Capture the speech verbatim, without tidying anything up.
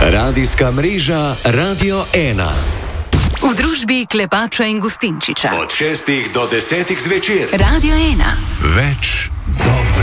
Radijska mreža Radio ena. V družbi Klepača in Gustinčiča. Od šestih do desetih zvečer. Radio ena. Več dobro.